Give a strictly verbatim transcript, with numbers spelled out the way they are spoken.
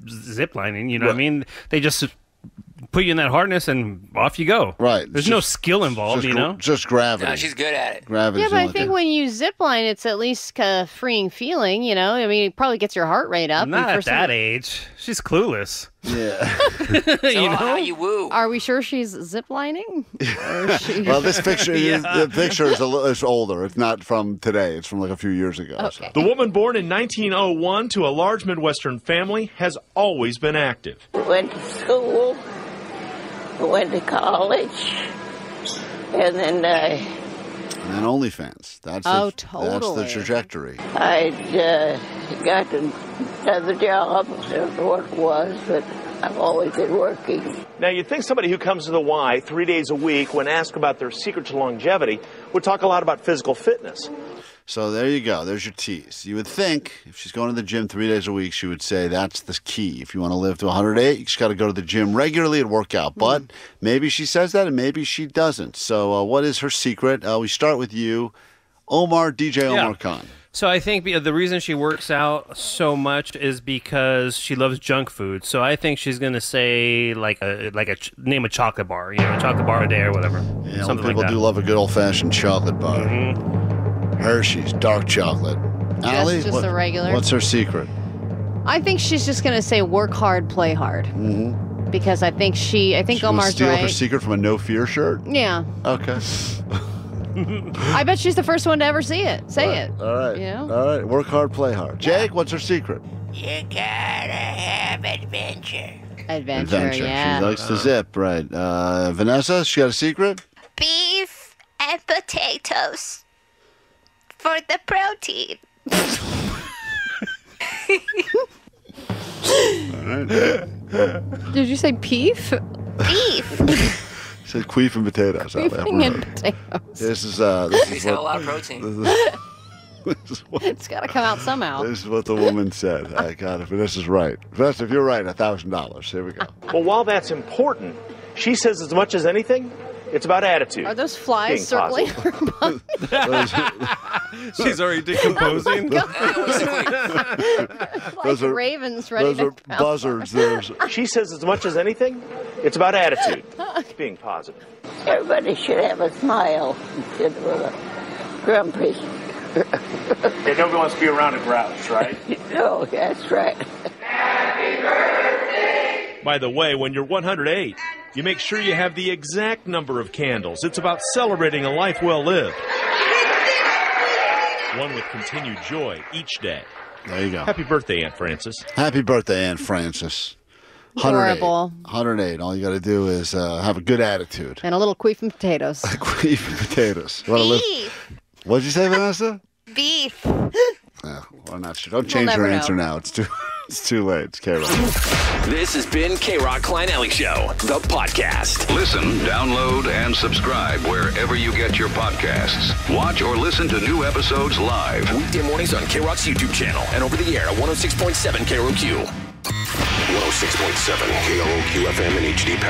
zip lining. You know right. what I mean? They just put you in that harness and off you go. Right. There's just, no skill involved, just, you know? Just gravity. No, she's good at it. Gravity. Yeah, but I think when you zip line, it's at least a freeing feeling, you know? I mean, it probably gets your heart rate up. Not at some... that age. She's clueless. Yeah. so you know? how you woo? Are we sure she's zip lining? She... well, this picture, yeah. the picture is, a, is older. It's not from today. It's from like a few years ago. Okay. So. The woman born in nineteen oh one to a large Midwestern family has always been active. Went to school. Went to college, and then uh, and then OnlyFans. That's oh, the, totally. That's the trajectory. I uh, got another job. I don't know what it was, but I've always been working. Now, you'd think somebody who comes to the Y three days a week, when asked about their secret to longevity, would talk a lot about physical fitness. So there you go. There's your tease. You would think if she's going to the gym three days a week, she would say that's the key. If you want to live to one hundred eight, you just got to go to the gym regularly and work out. But mm. maybe she says that and maybe she doesn't. So uh, what is her secret? Uh, we start with you, Omar, D J Omar yeah. Khan. So I think the reason she works out so much is because she loves junk food. So I think she's gonna say like a like a name a chocolate bar, you know, a chocolate bar a day or whatever. Yeah, something people like that. do love a good old fashioned chocolate bar. Mm-hmm. Hershey's dark chocolate. That's Allie, just what, a regular. What's her secret? I think she's just gonna say work hard, play hard. Mm-hmm. Because I think she, I think She's Omar's steal right. her secret from a no fear shirt. Yeah. Okay. I bet she's the first one to ever see it. Say All right. it. All right. You know? All right. Work hard, play hard. Jake, what's her secret? You gotta have adventure. Adventure, Adventure. yeah. She likes to zip, right. Uh, Vanessa, she got a secret? Beef and potatoes for the protein. All right. Did you say beef? Beef. She said queef and potatoes. Beefing and potatoes. This is uh. This She's is got what, a lot of protein. This is, this is what, It's got to come out somehow. This is what the woman said. I got it. Vanessa's right. Vanessa, if you're right, a thousand dollars. Here we go. Well, while that's important, she says as much as anything, it's about attitude. Are those flies Being circling her butt? She's already decomposing. Like Those are- ravens ready Those to are pounce. buzzards. There's She says as much as anything, it's about attitude. Being positive. Everybody should have a smile instead of a grumpy. Yeah, nobody wants to be around a grouch, right? No, that's right. By the way, when you're one hundred eight, you make sure you have the exact number of candles. It's about celebrating a life well lived. One with continued joy each day. There you go. Happy birthday, Aunt Frances. Happy birthday, Aunt Frances. Adorable. one hundred eight. All you got to do is uh, have a good attitude. And a little queef and potatoes. Queef and potatoes. You wanna live- Beef. What'd you say, Vanessa? Beef. Yeah, well, I'm not sure. Don't change never your know. answer now. It's too, it's too late. It's K-Rock. This has been K-Rock Klein Alley Show, the podcast. Listen, download, and subscribe wherever you get your podcasts. Watch or listen to new episodes live. Weekday mornings on K-Rock's YouTube channel and over the air at one oh six point seven K R O Q. one oh six point seven K R O Q F M and H D